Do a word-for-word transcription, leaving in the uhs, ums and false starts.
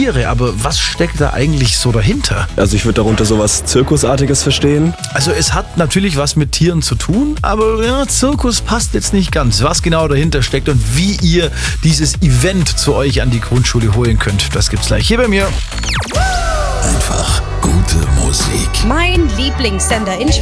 Tiere, aber was steckt da eigentlich so dahinter? Also ich würde darunter sowas Zirkusartiges verstehen. Also es hat natürlich was mit Tieren zu tun, aber ja, Zirkus passt jetzt nicht ganz. Was genau dahinter steckt und wie ihr dieses Event zu euch an die Grundschule holen könnt, das gibt's gleich hier bei mir. Einfach gute Musik. Mein Lieblingssender in Schweden.